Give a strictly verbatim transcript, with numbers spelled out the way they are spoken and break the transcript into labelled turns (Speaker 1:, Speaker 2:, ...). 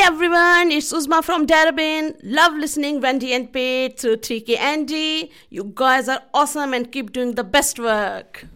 Speaker 1: everyone, it's Uzma from Darabin. Love listening Randy and Pate through three K Andy. You guys are awesome and keep doing the best work.